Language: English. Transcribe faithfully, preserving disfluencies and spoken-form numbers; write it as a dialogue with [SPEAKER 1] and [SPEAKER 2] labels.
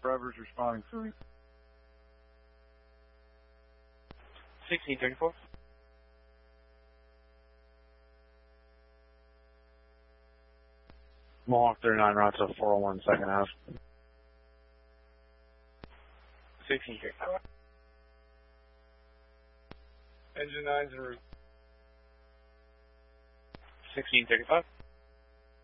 [SPEAKER 1] Brever's responding three.
[SPEAKER 2] sixteen thirty-four.
[SPEAKER 3] Mohawk thirty-nine route to four oh one second half.
[SPEAKER 2] sixteen thirty-four.
[SPEAKER 1] Engine nine's en route.
[SPEAKER 2] sixteen thirty-five.